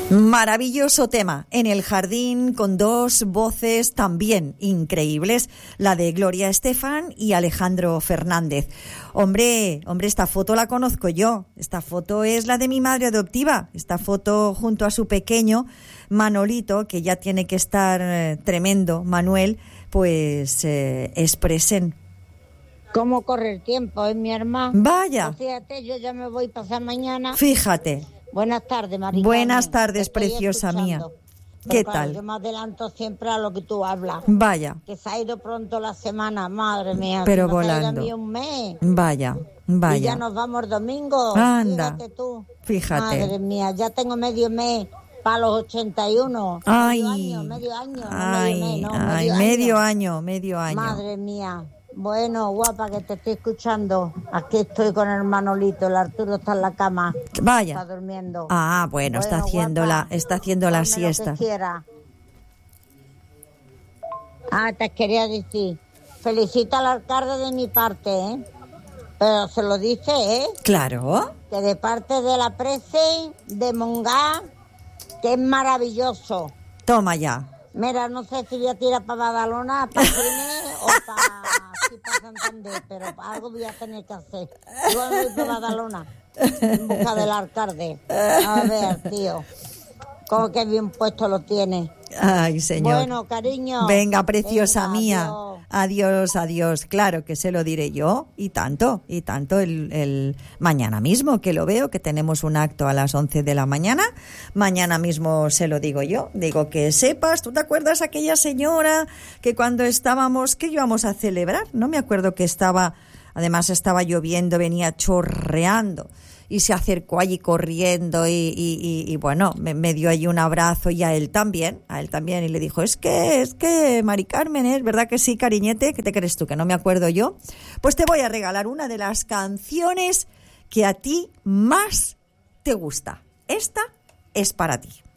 Maravilloso tema, En el jardín, con dos voces también increíbles, la de Gloria Estefan y Alejandro Fernández. Hombre, esta foto la conozco yo, esta foto es la de mi madre adoptiva, esta foto junto a su pequeño Manolito, que ya tiene que estar tremendo, Manuel, pues expresen. ¿Cómo corre el tiempo, mi hermana? Vaya. Pues fíjate, yo ya me voy a pasar mañana. Fíjate. Buenas tardes, María. Buenas tardes, preciosa mía. ¿Qué tal? Yo me adelanto siempre a lo que tú hablas. Vaya. Que se ha ido pronto la semana, madre mía. Pero volando. Se ha ido a mí un mes. Vaya. Y ya nos vamos el domingo. Anda. Fíjate tú. Fíjate. Madre mía, ya tengo medio mes para los 81. Ay. Medio año. Medio año. Madre mía. Bueno, guapa, que te estoy escuchando. Aquí estoy con el Manolito. El Arturo está en la cama. Vaya. Está durmiendo. Ah, bueno, está haciendo la siesta. Lo que quiera. Te quería decir, felicita al alcalde de mi parte, ¿eh? Pero se lo dice, ¿eh? Claro. Que de parte de la Prece, de Mongá, que es maravilloso. Toma ya. Mira, no sé si voy a tirar para Badalona, para Cine o para Santander, pero algo voy a tener que hacer. Yo voy para Badalona en busca del alcalde. A ver, tío, cómo que bien puesto lo tiene. Ay, señor. Bueno, cariño. Venga, preciosa mía. Adiós. Adiós. Claro que se lo diré yo. Y tanto. El mañana mismo que lo veo, que tenemos un acto a las 11 de la mañana. Mañana mismo se lo digo yo. Digo que sepas, ¿tú te acuerdas aquella señora que cuando estábamos, que íbamos a celebrar? No me acuerdo que además estaba lloviendo, venía chorreando. Y se acercó allí corriendo y bueno, me dio allí un abrazo y a él también, y le dijo, es que, Mari Carmen, ¿es verdad que sí, cariñete? ¿Qué te crees tú, que no me acuerdo yo? Pues te voy a regalar una de las canciones que a ti más te gusta. Esta es para ti.